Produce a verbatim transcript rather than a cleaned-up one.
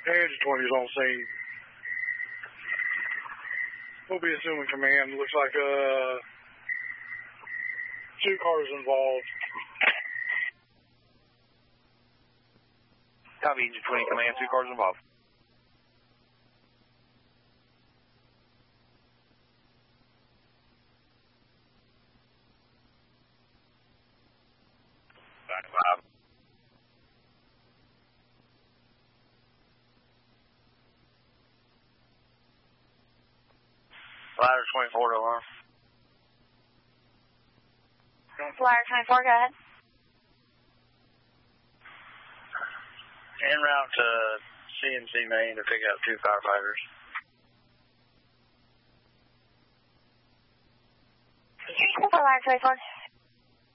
Edge twenty is on scene. We'll be assuming command. Looks like uh, two cars involved. Copy, Engine twenty, command, two cars involved. Five. Ladder twenty-four to alarm. Ladder twenty-four, go ahead. En route to C N C Main to pick up two firefighters. Ladder twenty-four.